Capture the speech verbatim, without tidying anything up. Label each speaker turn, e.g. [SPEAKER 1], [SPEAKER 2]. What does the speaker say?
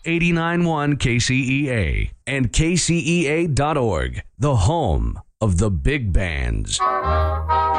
[SPEAKER 1] eighty-nine point one K C E A and K C E A dot org, the home of the big bands.